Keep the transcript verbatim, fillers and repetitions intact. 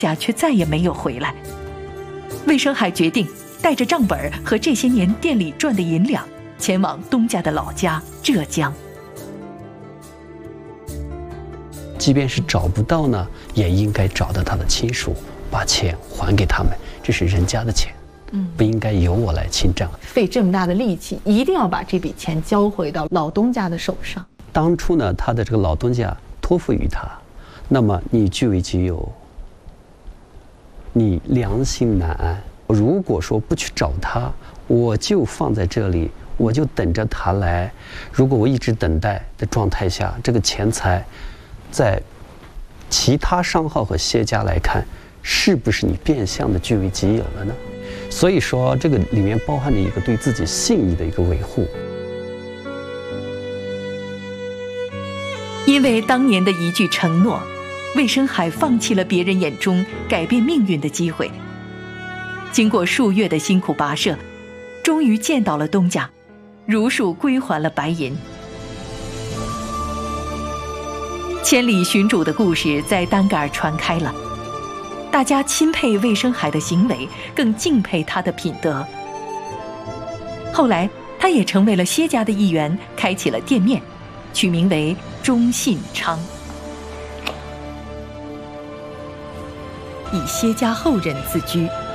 家却再也没有回来。魏生海决定带着账本和这些年店里赚的银两，前往东家的老家浙江。 即便是找不到呢，也应该找到他的亲属，把钱还给他们，这是人家的钱，嗯，不应该由我来清账。 费这么大的力气，一定要把这笔钱交回到老东家的手上。 当初呢，他的这个老东家托付于他，那么你据为己有，你良心难安。如果说不去找他，我就放在这里，我就等着他来。如果我一直等待的状态下，这个钱财在其他商号和谢家来看，是不是你变相的据为己有了呢？所以说，这个里面包含着一个对自己信义的一个维护。 因为当年的一句承诺，魏生海放弃了别人眼中改变命运的机会。经过数月的辛苦跋涉，终于见到了东家，如数归还了白银。千里寻主的故事在单杆传开了，大家钦佩魏生海的行为，更敬佩他的品德。后来他也成为了谢家的一员，开启了店面，取名为中信昌。以谢家后人自居，